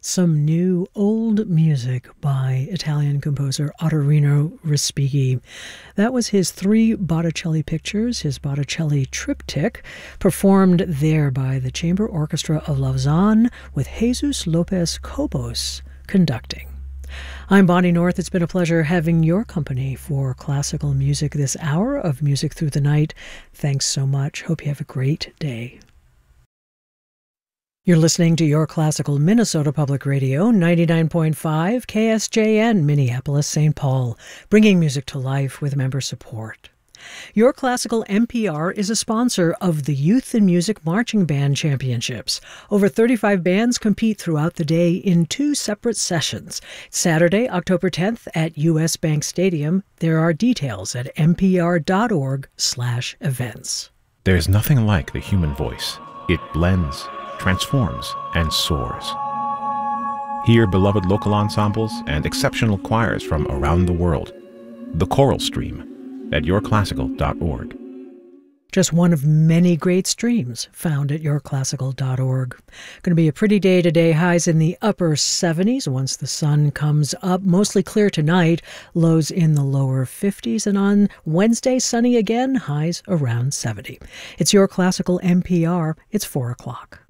Some new old music by Italian composer Ottorino Respighi. That was his 3 Botticelli pictures, his Botticelli triptych, performed there by the Chamber Orchestra of Lausanne with Jesus Lopez Cobos conducting. I'm Bonnie North. It's been a pleasure having your company for classical music this hour of Music Through the Night. Thanks so much. Hope you have a great day. You're listening to Your Classical Minnesota Public Radio, 99.5 KSJN, Minneapolis, St. Paul, bringing music to life with member support. Your Classical NPR is a sponsor of the Youth in Music Marching Band Championships. Over 35 bands compete throughout the day in 2 separate sessions. Saturday, October 10th at U.S. Bank Stadium. There are details at npr.org/events. There's nothing like the human voice. It blends, transforms, and soars. Hear beloved local ensembles and exceptional choirs from around the world. The Choral Stream at yourclassical.org. Just one of many great streams found at yourclassical.org. Going to be a pretty day today. Highs in the upper 70s once the sun comes up. Mostly clear tonight. Lows in the lower 50s. And on Wednesday, sunny again. Highs around 70. It's Your Classical NPR. It's 4 o'clock.